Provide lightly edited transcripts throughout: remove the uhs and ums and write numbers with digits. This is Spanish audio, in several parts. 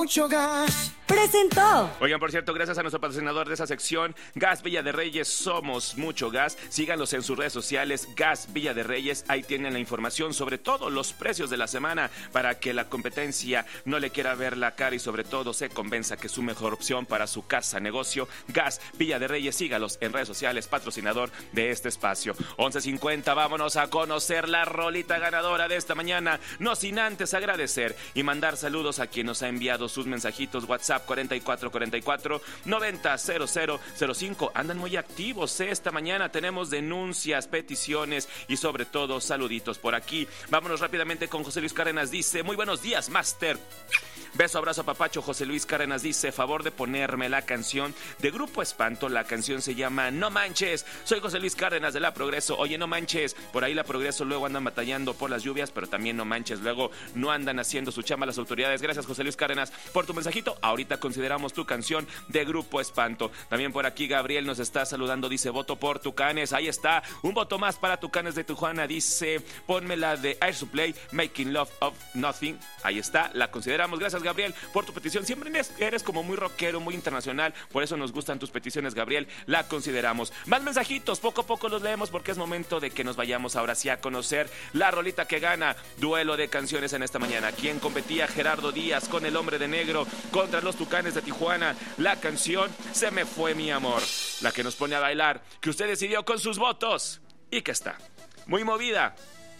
Mucho gas. Presentó. Oigan, por cierto, gracias a nuestro patrocinador de esa sección, Gas Villa de Reyes, somos mucho gas. Síganlos en sus redes sociales, Gas Villa de Reyes. Ahí tienen la información sobre todos los precios de la semana para que la competencia no le quiera ver la cara y sobre todo se convenza que es su mejor opción para su casa, negocio. Gas Villa de Reyes, sígalos en redes sociales, patrocinador de este espacio. 11:50, vámonos a conocer la rolita ganadora de esta mañana. No sin antes agradecer y mandar saludos a quien nos ha enviado sus mensajitos WhatsApp 4444-900005. Andan muy activos, esta mañana tenemos denuncias, peticiones y sobre todo saluditos por aquí. Vámonos rápidamente con José Luis Cárdenas. Dice: muy buenos días, Master. Beso, abrazo, papacho. José Luis Cárdenas dice: favor de ponerme la canción de Grupo Espanto. La canción se llama No Manches. Soy José Luis Cárdenas de La Progreso. Oye, no manches, por ahí La Progreso luego andan batallando por las lluvias, pero también no manches, luego no andan haciendo su chamba las autoridades. Gracias, José Luis Cárdenas, por tu mensajito. Ahorita consideramos tu canción de Grupo Espanto. También por aquí Gabriel nos está saludando, dice: voto por Tucanes. Ahí está, un voto más para Tucanes de Tijuana. Dice: ponme la de Air Supply, Making Love of Nothing. Ahí está, la consideramos. Gracias, Gabriel, por tu petición. Siempre eres como muy rockero, muy internacional, por eso nos gustan tus peticiones, Gabriel. La consideramos. Más mensajitos, poco a poco los leemos porque es momento de que nos vayamos ahora sí a conocer la rolita que gana. Duelo de canciones en esta mañana. ¿Quién competía? Gerardo Díaz con El Hombre de Negro contra los Tucanes de Tijuana. La canción Se me fue mi amor, la que nos pone a bailar, que usted decidió con sus votos y que está muy movida.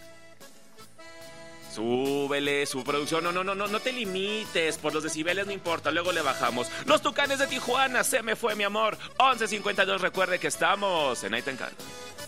Súbele su producción. No te limites. Por los decibeles no importa, luego le bajamos. Los Tucanes de Tijuana, Se me fue mi amor. 11:52. Recuerde que estamos en Ahí te encargo.